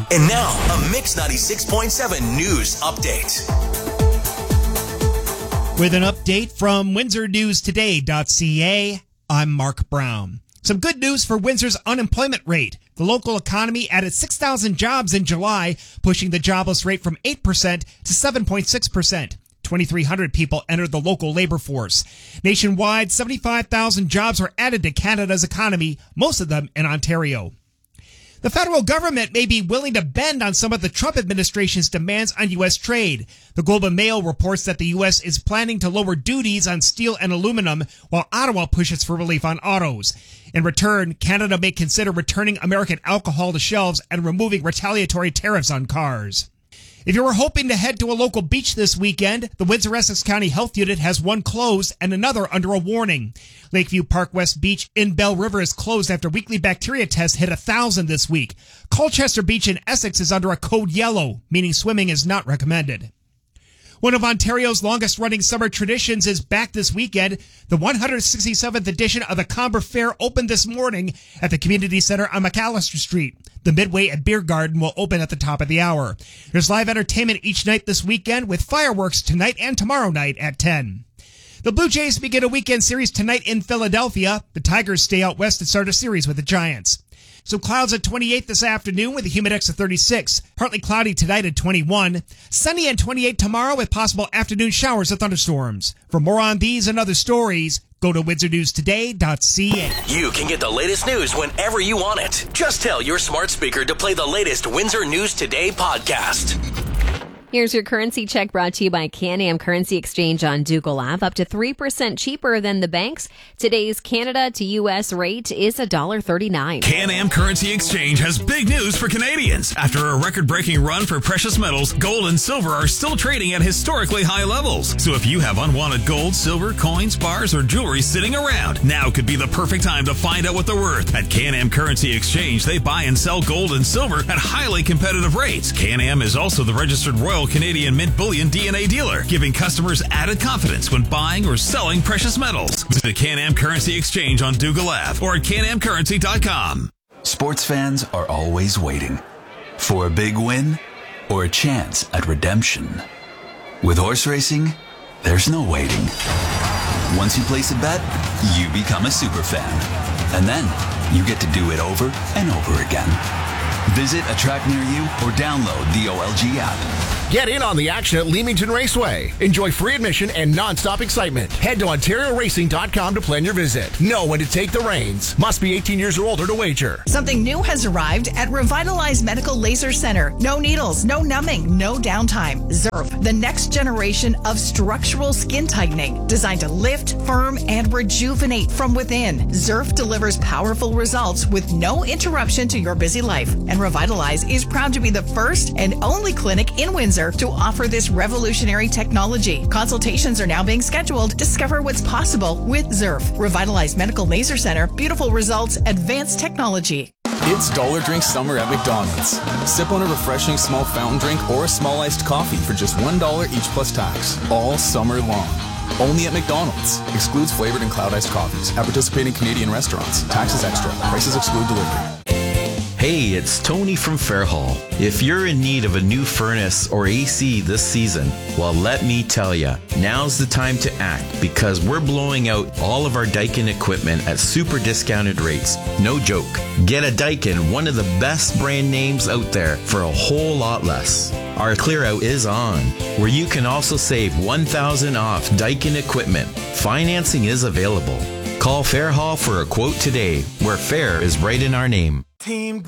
And now, a Mix 96.7 news update. With an update from WindsorNewsToday.ca, I'm Mark Brown. Some good news for Windsor's unemployment rate. The local economy added 6,000 jobs in July, pushing the jobless rate from 8% to 7.6%. 2,300 people entered the local labor force. Nationwide, 75,000 jobs were added to Canada's economy, most of them in Ontario. The federal government may be willing to bend on some of the Trump administration's demands on U.S. trade. The Globe and Mail reports that the U.S. is planning to lower duties on steel and aluminum, while Ottawa pushes for relief on autos. In return, Canada may consider returning American alcohol to shelves and removing retaliatory tariffs on cars. If you were hoping to head to a local beach this weekend, the Windsor-Essex County Health Unit has one closed and another under a warning. Lakeview Park West Beach in Bell River is closed after weekly bacteria tests hit 1,000 this week. Colchester Beach in Essex is under a code yellow, meaning swimming is not recommended. One of Ontario's longest-running summer traditions is back this weekend. The 167th edition of the Comber Fair opened this morning at the Community Center on McAllister Street. The Midway and Beer Garden will open at the top of the hour. There's live entertainment each night this weekend with fireworks tonight and tomorrow night at 10. The Blue Jays begin a weekend series tonight in Philadelphia. The Tigers stay out west and start a series with the Giants. Some clouds at 28 this afternoon with a humid index of 36. Partly cloudy tonight at 21. Sunny and 28 tomorrow with possible afternoon showers or thunderstorms. For more on these and other stories, go to WindsorNewsToday.ca. You can get the latest news whenever you want it. Just tell your smart speaker to play the latest Windsor News Today podcast. Here's your currency check brought to you by Can-Am Currency Exchange on Dougal Ave. Up to 3% cheaper than the banks. Today's Canada to U.S. rate is $1.39. Can-Am Currency Exchange has big news for Canadians. After a record-breaking run for precious metals, gold and silver are still trading at historically high levels. So if you have unwanted gold, silver, coins, bars, or jewelry sitting around, now could be the perfect time to find out what they're worth. At Can-Am Currency Exchange, they buy and sell gold and silver at highly competitive rates. Can-Am is also the registered Royal Canadian Mint Bullion DNA dealer, giving customers added confidence when buying or selling precious metals. Visit Can-Am Currency Exchange on Dougal Ave or at canamcurrency.com. Sports fans are always waiting for a big win or a chance at redemption. With horse racing, there's no waiting. Once you place a bet, you become a super fan. And then you get to do it over and over again. Visit a track near you or download the OLG app. Get in on the action at Leamington Raceway. Enjoy free admission and non-stop excitement. Head to OntarioRacing.com to plan your visit. Know when to take the reins. Must be 18 years or older to wager. Something new has arrived at Revitalized Medical Laser Center. No needles, no numbing, no downtime. ZERF, the next generation of structural skin tightening, designed to lift, firm, and rejuvenate from within. ZERF delivers powerful results with no interruption to your busy life. And Revitalize is proud to be the first and only clinic in Windsor to offer this revolutionary technology. Consultations are now being scheduled. Discover what's possible with ZERF. Revitalized Medical Laser Center. Beautiful results, advanced technology. It's Dollar Drink Summer at McDonald's. Sip on a refreshing small fountain drink or a small iced coffee for just $1 each plus tax. All summer long. Only at McDonald's. Excludes flavored and cloud iced coffees. At participating Canadian restaurants. Taxes extra. Prices exclude delivery. Hey, it's Tony from Fairhall. If you're in need of a new furnace or AC this season, well, let me tell you, now's the time to act because we're blowing out all of our Daikin equipment at super discounted rates. No joke. Get a Daikin, one of the best brand names out there, for a whole lot less. Our clear out is on, where you can also save $1,000 off Daikin equipment. Financing is available. Call Fairhall for a quote today, where fair is right in our name. Team